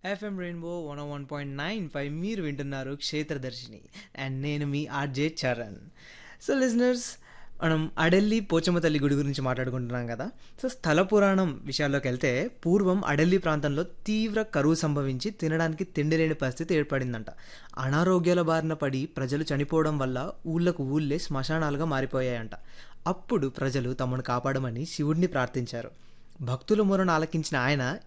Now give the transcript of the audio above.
FM rainbow 101.95 మీరు వింటున్నారు క్షేత్రదర్శిని and నేను మీ ఆర్జే చరణ్. సో లిజనర్స్, మనం అడెల్లి పోచమ్మ తల్లి గుడి గురించి మాట్లాడుకుంటున్నాం కదా. సో స్థల పురాణం విషయాల్లోకి వెళ్తే పూర్వం అడెల్లి ప్రాంతంలో తీవ్ర కరువు సంభవించి తినడానికి తిండి లేని పరిస్థితి ఏర్పడిందంట. అనారోగ్యాల బారిన పడి ప్రజలు చనిపోవడం వల్ల ఊళ్ళకు ఊళ్ళే శ్మశానాలుగా మారిపోయాయంట. అప్పుడు ప్రజలు తమను కాపాడమని శివుడిని ప్రార్థించారు. భక్తుల మొరను ఆలకించిన ఆయన